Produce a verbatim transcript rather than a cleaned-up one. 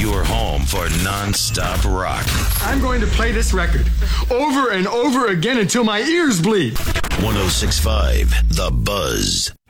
Your home for non-stop rock. I'm going to play this record over and over again until my ears bleed. one oh six point five The Buzz.